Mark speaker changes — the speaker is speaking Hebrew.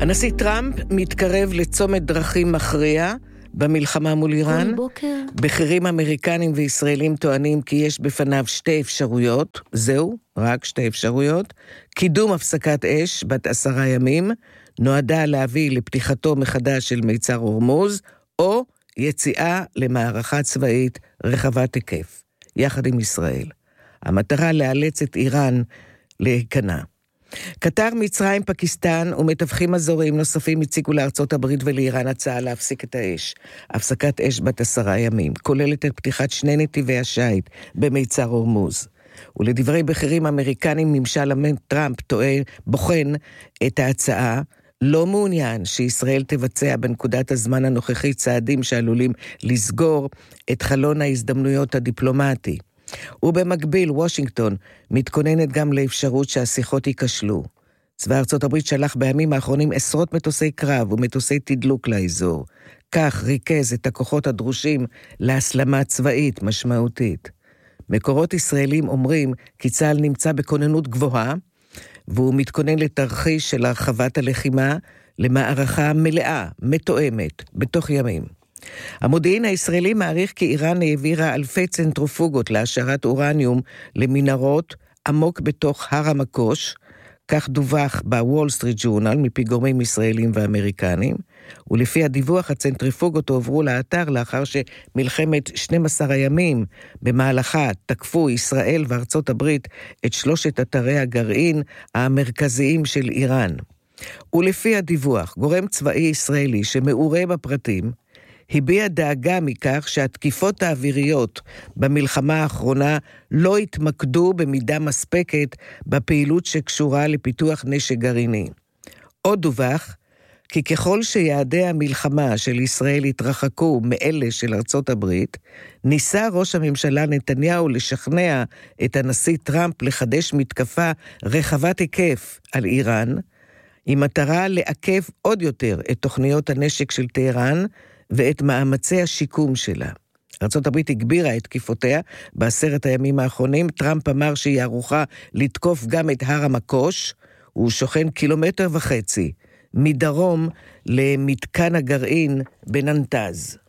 Speaker 1: הנשיא טראמפ מתקרב לצומת דרכים מכריע במלחמה מול איראן.
Speaker 2: כל בוקר.
Speaker 1: בכירים אמריקנים וישראלים טוענים כי יש בפניו שתי אפשרויות, זהו, רק שתי אפשרויות. קידום הפסקת אש בת 10 ימים, נועדה להביא לפתיחתו מחדש של מיצר הורמוז, או יציאה למערכה צבאית רחבת היקף, יחד עם ישראל. המטרה לאלץ את איראן להיכנע. קטר, מצרים, פקיסטן ומתווכים אזוריים נוספים הציגו לארצות הברית ולאיראן הצעה להפסיק את האש. הפסקת אש בת 10 ימים, כוללת את פתיחת 2 נתיבי השיט במיצר הורמוז. ולדברי בכירים אמריקנים, ממשל טראמפ בוחן את ההצעה, לא מעוניין שישראל תבצע בנקודת הזמן הנוכחית צעדים שעלולים לסגור את חלון ההזדמנויות הדיפלומטי. ובמקביל, וושינגטון מתכוננת גם לאפשרות שהשיחות ייכשלו. צבא ארצות הברית שלח בימים האחרונים עשרות מטוסי קרב ומטוסי תדלוק לאזור. כך ריכז את הכוחות הדרושים להסלמה צבאית משמעותית. מקורות ישראלים אומרים כי צה"ל נמצא בכוננות גבוהה, והוא מתכונן לתרחיש של הרחבת הלחימה למערכה מלאה, מתואמת, בתוך ימים. המודיעין הישראלי מעריך כי איראן העבירה אלפי צנטריפוגות להשארת אורניום למנהרות עמוק בתוך הר המקוש, כך דווח בוול סטריט ג'ורנל מפי גורמים ישראלים ואמריקנים, ולפי הדיווח הצנטריפוגות הועברו לאתר לאחר שמלחמת 12 הימים במהלכה תקפו ישראל וארצות הברית את 3 אתרי הגרעין המרכזיים של איראן. ולפי הדיווח, גורם צבאי ישראלי שמעורה בפרטים, הביע דאגה מכך שהתקיפות האוויריות במלחמה האחרונה לא התמקדו במידה מספקת בפעילות שקשורה לפיתוח נשק גרעיני. עוד דווח כי ככל שיעדי המלחמה של ישראל התרחקו מאלה של ארצות הברית, ניסה ראש הממשלה נתניהו לשכנע את הנשיא טראמפ לחדש מתקפה רחבת היקף על איראן, עם מטרה לעכב עוד יותר את תוכניות הנשק של טהרן, ואת מאמצי השיקום שלה. ארצות הברית הגבירה את תקיפותיה ב10 הימים האחרונים. טראמפ אמר שהיא ערוכה לתקוף גם את הר המקוש, הוא שוכן 1.5 קילומטר מדרום למתקן הגרעין בננטז.